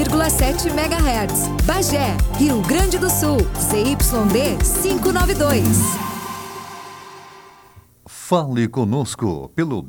107,7 MHz. Bagé, Rio Grande do Sul, ZYD 592. Fale conosco pelo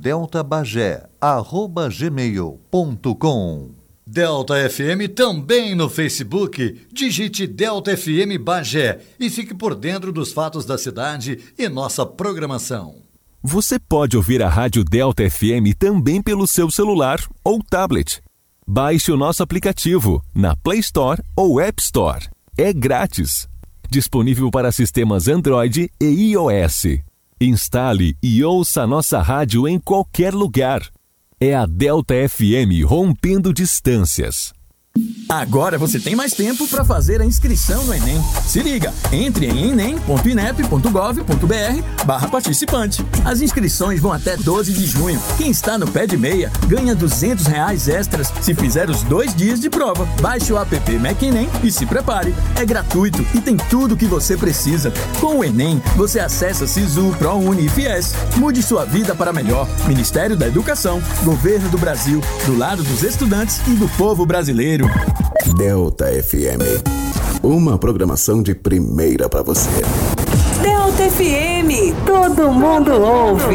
deltabagé@gmail.com. Delta FM também no Facebook. Digite Delta FM Bagé e fique por dentro dos fatos da cidade e nossa programação. Você pode ouvir a Rádio Delta FM também pelo seu celular ou tablet. Baixe o nosso aplicativo na Play Store ou App Store. É grátis. Disponível para sistemas Android e iOS. Instale e ouça a nossa rádio em qualquer lugar. É a Delta FM rompendo distâncias. Agora você tem mais tempo para fazer a inscrição no Enem. Se liga, entre em enem.inep.gov.br/participante. As inscrições vão até 12 de junho. Quem está no pé de meia ganha R$200 extras se fizer os 2 dias de prova. Baixe o app MacEnem e se prepare. É gratuito e tem tudo o que você precisa. Com o Enem, você acessa Sisu, ProUni e Fies. Mude sua vida para melhor. Ministério da Educação, Governo do Brasil, do lado dos estudantes e do povo brasileiro. Delta FM, uma programação de primeira para você. Delta FM, todo mundo ouve.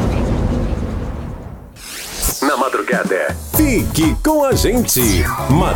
Na madrugada, fique com a gente.